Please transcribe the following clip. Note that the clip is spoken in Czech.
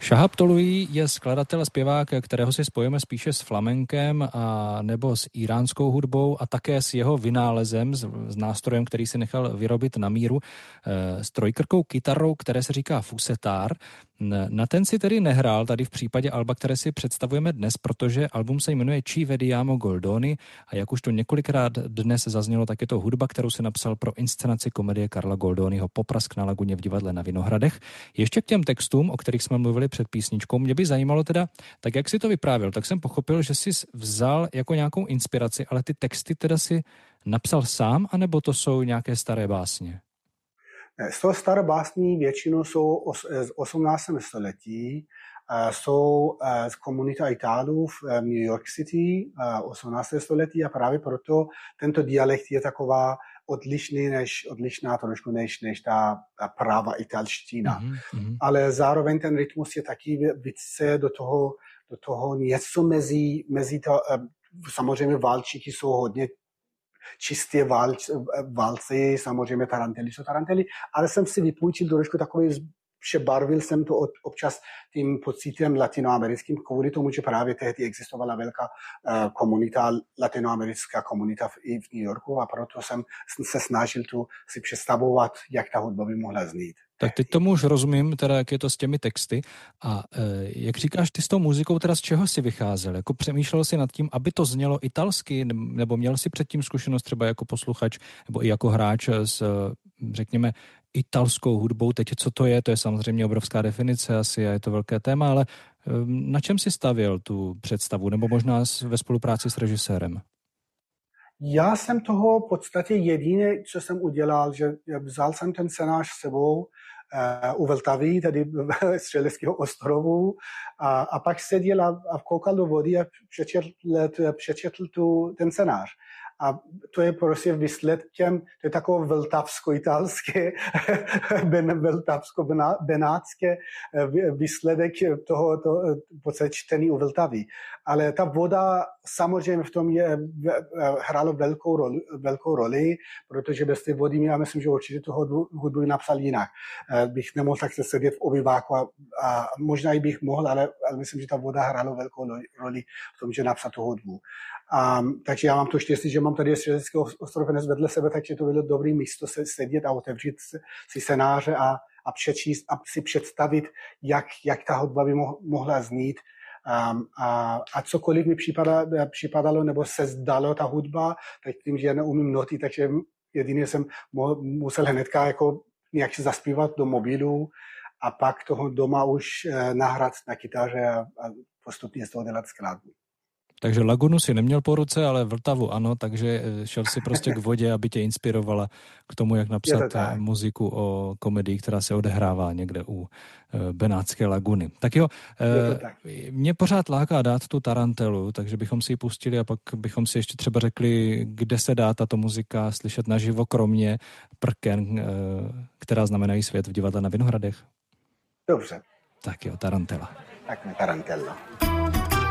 Shahab Tolují je skladatel a zpěvák, kterého si spojíme spíše s flamenkem a nebo s iránskou hudbou a také s jeho vynálezem, s nástrojem, který si nechal vyrobit na míru, s trojkrkou kytarou, které se říká fusetár. Na ten si tedy nehrál tady v případě alba, které si představujeme dnes, protože album se jmenuje Ci vediamo Goldoni a jak už to několikrát dnes zaznělo, tak je to hudba, kterou si napsal pro inscenaci komedie Karla Goldoniho Poprask na laguně v divadle na Vinohradech. Ještě k těm textům, o kterých jsme mluvili před písničkou, mě by zajímalo teda, tak jak si to vyprávěl, tak jsem pochopil, že jsi vzal jako nějakou inspiraci, ale ty texty teda si napsal sám, anebo to jsou nějaké staré básně? Z toho staré básní většinou jsou z 18. století, jsou z komunita Itálů v New York City 18. století a právě proto tento dialekt je taková odlišná trošku než ta práva italština. Ale zároveň ten rytmus je taky více do toho něco mezi to, samozřejmě válčíky jsou hodně čistě válci, samozřejmě tarantely, ale jsem si vypůjčil trošku takový, přebarvil jsem to občas tím pocitem latinoamerickým, kvůli tomu, že právě tehdy existovala velká komunita, latinoamerická komunita i v New Yorku a proto jsem se snažil tu si představovat, jak ta hudba by mohla znít. Tak teď tomu už rozumím, teda jak je to s těmi texty a jak říkáš, ty s tou muzikou teda z čeho jsi vycházel? Jako přemýšlel jsi nad tím, aby to znělo italsky, nebo měl jsi předtím zkušenost třeba jako posluchač nebo i jako hráč s, řekněme, italskou hudbou? Teď co to je samozřejmě obrovská definice asi a je to velké téma, ale na čem jsi stavěl tu představu, nebo možná ve spolupráci s režisérem? Já jsem toho v podstatě jediné, co jsem udělal, že vzal jsem ten scénář s sebou u Vltavy, tedy Střeleckého ostrovu, a pak seděl a koukal do vody a přečetl ten scénář. A to je prostě výsledkem, to je takové vltavsko-italské, vltavsko-benátské výsledek toho čtení u Vltavy. Ale ta voda samozřejmě v tom hrála velkou roli, protože bez té vody já myslím, že určitě tu hudbu napsal jinak. Bych nemohl tak se sedět v obyváku a možná i bych mohl, ale myslím, že ta voda hrála velkou roli v tom, že napsal tu hudbu. Takže já mám to štěstí, že mám tady Střelecký ostrov hned vedle sebe, takže to bylo dobré místo sedět a otevřít si scénáře a přečíst a si představit, jak ta hudba by mohla znít. A cokoliv mi připadalo nebo se zdalo ta hudba, tak tím, že já neumím noty, takže jedině jsem musel hnedka jako nějak si zaspívat do mobilu a pak toho doma už nahrát na kytaře a postupně z toho dělat skladbu. Takže Lagunu si neměl po ruce, ale Vltavu ano, takže šel si prostě k vodě, aby tě inspirovala k tomu, jak napsat muziku o komedii, která se odehrává někde u Benátské laguny. Tak jo, mě pořád láká dát tu tarantelu, takže bychom si ji pustili a pak bychom si ještě třeba řekli, kde se dá tato muzika slyšet naživo, kromě prken, která znamenají svět v divadle na Vinohradech. Dobře. Tak jo, tarantela. Tak tarantella.